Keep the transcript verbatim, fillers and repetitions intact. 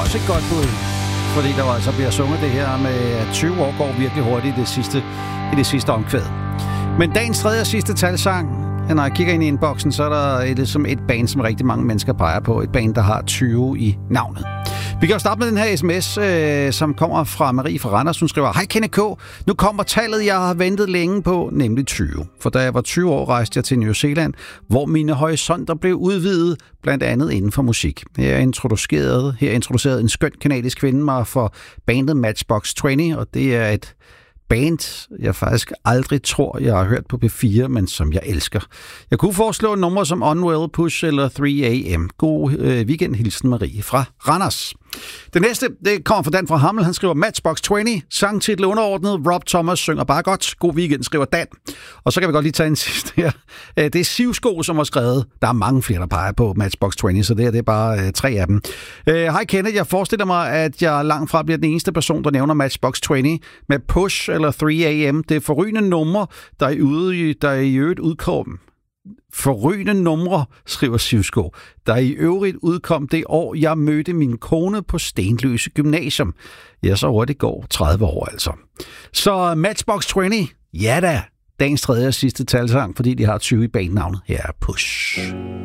også et godt bud. Fordi der altså bliver sunget det her med, at tyve år går virkelig hurtigt i det sidste, i det sidste omkvæd. Men dagens tredje og sidste talsang, når jeg kigger ind i inboxen, så er der et, ligesom et band, som rigtig mange mennesker peger på. Et band, der har tyve i navnet. Vi kan jo starte med den her sms, øh, som kommer fra Marie fra Randers. Hun skriver, hej Kenneth K. Nu kommer tallet, jeg har ventet længe på, nemlig tyve. For da jeg var tyve år, rejste jeg til New Zealand, hvor mine horisonter blev udvidet, blandt andet inden for musik. Her introducerede, her introducerede en skøn kanadisk kvinde mig for bandet Matchbox tyve, og det er et band, jeg faktisk aldrig tror, jeg har hørt på P fire, men som jeg elsker. Jeg kunne foreslå numre som Unwell, Push eller tre a m. God øh, weekend, hilsen Marie fra Randers. Det næste, det kommer fra Dan fra Hammel. Han skriver Matchbox tyve, sangtitel underordnet, Rob Thomas synger bare godt. God weekend, skriver Dan. Og så kan vi godt lige tage en sidste her. Det er Sivsko, som har skrevet. Der er mange flere, der peger på Matchbox tyve, så det her det er bare øh, tre af dem. Hej Kenneth, jeg forestiller mig, at jeg langt fra bliver den eneste person, der nævner Matchbox tyve med Push eller tre a m. Det er forrygende numre, der er, ude, der er i øvrigt udkom. Forrygende numre, skriver Sivsko, der i øvrigt udkom det år, jeg mødte min kone på Stenløse Gymnasium. Ja, så hurtigt går tredive år altså. Så Matchbox tyve, ja da, dagens tredje og sidste talsang, fordi de har tyve i bandnavnet. Her er Push.